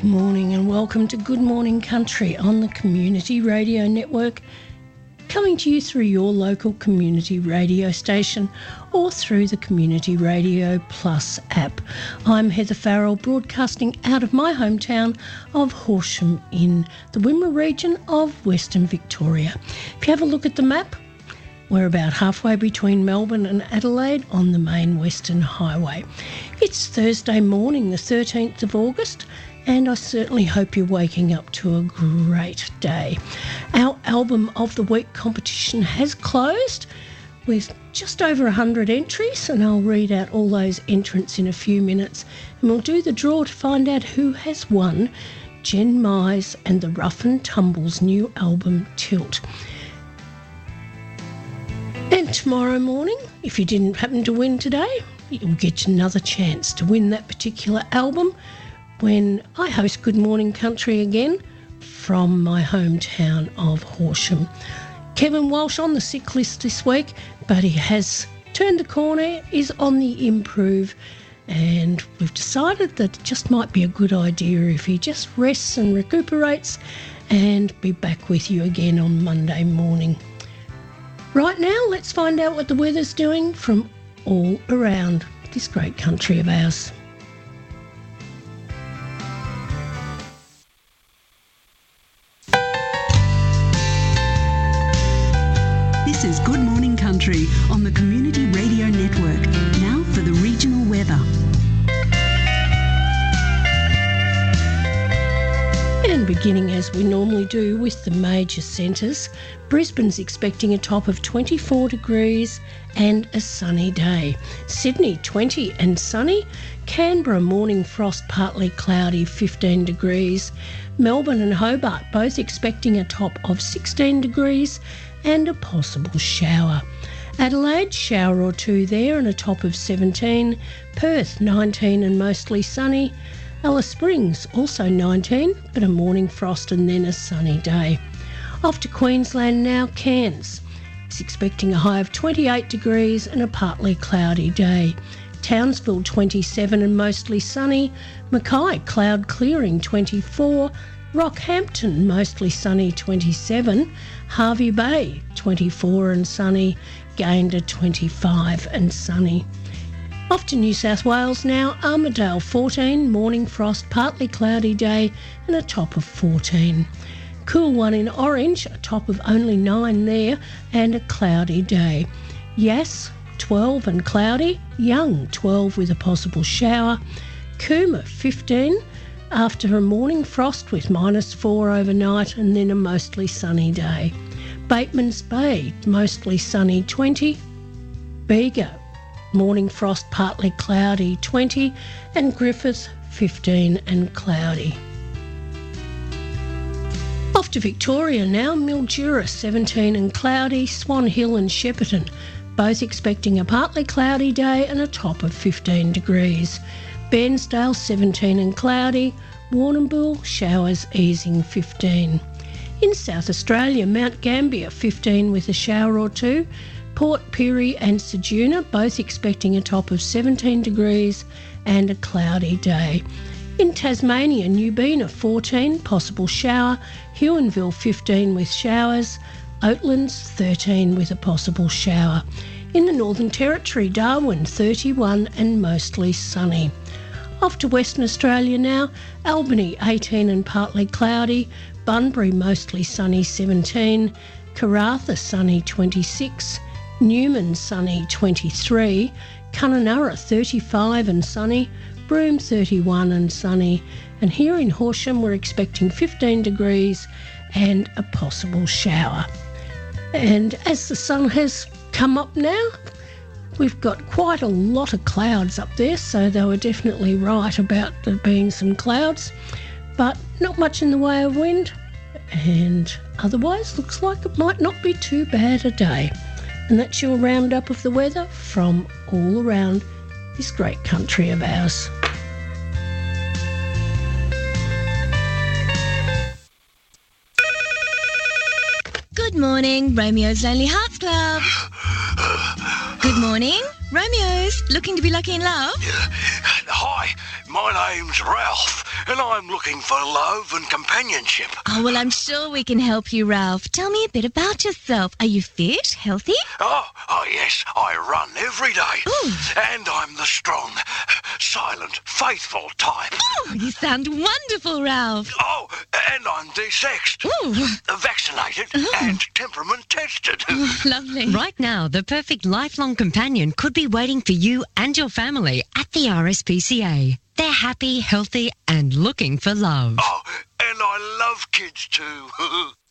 morning and welcome to Good Morning Country on the Community Radio Network, coming to you through your local community radio station or through the Community Radio Plus app. I'm Heather Farrell, broadcasting out of my hometown of Horsham in the Wimmera region of Western Victoria. If you have a look at the map, we're about halfway between Melbourne and Adelaide on the main Western Highway. It's Thursday morning, the 13th of August, and I certainly hope you're waking up to a great day. Our Album of the Week competition has closed with just over 100 entries, and I'll read out all those entrants in a few minutes, and we'll do the draw to find out who has won Jen Mize and the Rough and Tumble's new album, Tilt. And tomorrow morning, if you didn't happen to win today, you'll get another chance to win that particular album when I host Good Morning Country again from my hometown of Horsham. Kevin Walsh on the sick list this week, but he has turned the corner, is on the improve, and we've decided that it just might be a good idea if he just rests and recuperates and be back with you again on Monday morning. Right now, let's find out what the weather's doing from all around this great country of ours. This is Good Morning Country on the Community Radio Network. Now for the regional weather. And beginning as we normally do with the major centres, Brisbane's expecting a top of 24 degrees and a sunny day. Sydney 20 and sunny. Canberra morning frost, partly cloudy, 15 degrees. Melbourne and Hobart both expecting a top of 16 degrees and a possible shower. Adelaide, shower or two there and a top of 17. Perth 19 and mostly sunny. Alice Springs also 19, but a morning frost and then a sunny day. Off to Queensland now, Cairns is expecting a high of 28 degrees and a partly cloudy day. Townsville 27 and mostly sunny. Mackay cloud clearing 24. Rockhampton mostly sunny 27. Hervey Bay 24 and sunny. Gayndah 25 and sunny. Off to New South Wales now, Armidale 14, morning frost, partly cloudy day and a top of 14. Cool one in Orange, a top of only 9 there and a cloudy day. Yass 12 and cloudy, Young 12 with a possible shower. Cooma 15 after a morning frost with -4 overnight and then a mostly sunny day. Batemans Bay mostly sunny 20. Bega morning frost, partly cloudy 20, and Griffith 15 and cloudy. Off to Victoria now, Mildura 17 and cloudy, Swan Hill and Shepparton both expecting a partly cloudy day and a top of 15 degrees. Bairnsdale 17 and cloudy, Warrnambool showers easing 15. In South Australia, Mount Gambier 15 with a shower or two, Port Pirie and Ceduna both expecting a top of 17 degrees and a cloudy day. In Tasmania, Newbina 14, possible shower, Huonville 15 with showers, Oatlands 13 with a possible shower. In the Northern Territory, Darwin 31 and mostly sunny. Off to Western Australia now, Albany 18 and partly cloudy, Bunbury mostly sunny 17, Karratha sunny 26, Newman sunny 23, Kununurra 35 and sunny, Broome 31 and sunny, and here in Horsham we're expecting 15 degrees and a possible shower. And as the sun has come up now, we've got quite a lot of clouds up there, so they were definitely right about there being some clouds, but not much in the way of wind, and otherwise looks like it might not be too bad a day. And that's your roundup of the weather from all around this great country of ours. Good morning, Romeo's Lonely Hearts Club. Good morning, Romeo's. Looking to be lucky in love? Hi, my name's Ralph, and I'm looking for love and companionship. Oh, well, I'm sure we can help you, Ralph. Tell me a bit about yourself. Are you fit, healthy? Oh, yes, I run every day. Ooh. And I'm the strong, silent, faithful type. Oh, you sound wonderful, Ralph. Oh, and I'm de-sexed, Ooh. vaccinated, and temperament tested. Lovely. Right now, the perfect lifelong companion could be waiting for you and your family at the RSPCA. They're happy, healthy, and looking for love. Oh, and I love kids too.